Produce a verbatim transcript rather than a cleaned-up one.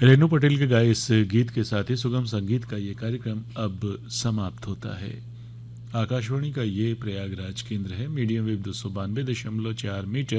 रेनू पटेल के गाए इस गीत के साथ ही सुगम संगीत का ये कार्यक्रम अब समाप्त होता है। आकाशवाणी का ये प्रयागराज केंद्र है। मीडियम वेव दो सौ बानवे दशमलव चार मीटर